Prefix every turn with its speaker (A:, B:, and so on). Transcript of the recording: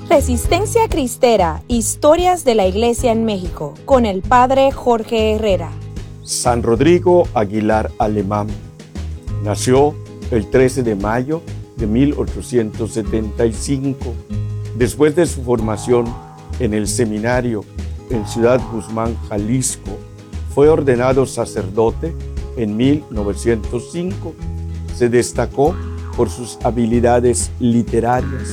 A: Resistencia Cristera, historias de la Iglesia en México, con el Padre Jorge Herrera.
B: San Rodrigo Aguilar Alemán nació el 13 de mayo de 1875. Después de su formación en el seminario en Ciudad Guzmán, Jalisco, fue ordenado sacerdote en 1905. Se destacó por sus habilidades literarias.